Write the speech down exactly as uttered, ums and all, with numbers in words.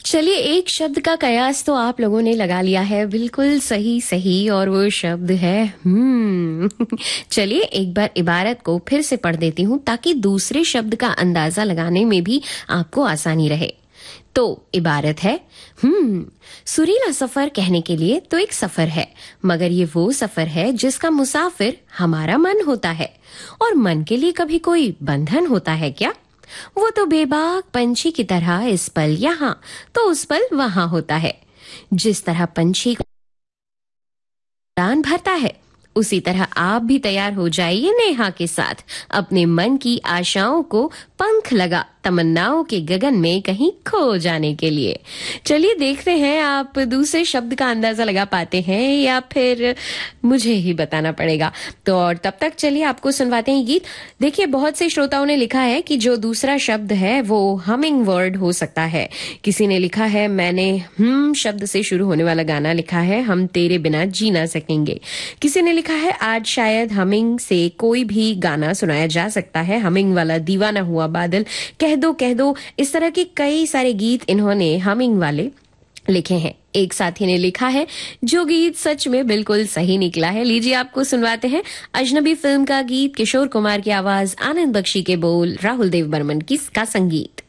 चलिए, एक शब्द का कयास तो आप लोगों ने लगा लिया है बिल्कुल सही सही, और वो शब्द है हम्म। चलिए एक बार इबारत को फिर से पढ़ देती हूँ ताकि दूसरे शब्द का अंदाजा लगाने में भी आपको आसानी रहे। तो इबारत है हम्म। सुरीला सफर कहने के लिए तो एक सफर है, मगर ये वो सफर है जिसका मुसाफिर हमारा मन होता है। और मन के लिए कभी कोई बंधन होता है क्या? वो तो बेबाक पंछी की तरह इस पल यहाँ तो उस पल वहां होता है। जिस तरह पंछी उड़ान भरता है, उसी तरह आप भी तैयार हो जाइए नेहा के साथ अपने मन की आशाओं को पंख लगा तमन्नाओं के गगन में कहीं खो जाने के लिए। चलिए देखते हैं आप दूसरे शब्द का अंदाजा लगा पाते हैं या फिर मुझे ही बताना पड़ेगा। तो और तब तक चलिए आपको सुनवाते हैं गीत। देखिए, बहुत से श्रोताओं ने लिखा है कि जो दूसरा शब्द है वो हमिंग वर्ड हो सकता है। किसी ने लिखा है मैंने हम शब्द से शुरू होने वाला गाना लिखा है, हम तेरे बिना जी ना सकेंगे। किसी ने लिखा है आज शायद हमिंग से कोई भी गाना सुनाया जा सकता है, हमिंग वाला दीवाना हुआ बादल, कह दो कह दो। इस तरह के कई सारे गीत इन्होंने हमिंग वाले लिखे हैं। एक साथी ने लिखा है जो गीत सच में बिल्कुल सही निकला है। लीजिए आपको सुनवाते हैं अजनबी फिल्म का गीत, किशोर कुमार की आवाज, आनंद बख्शी के बोल, राहुल देव बर्मन की का संगीत।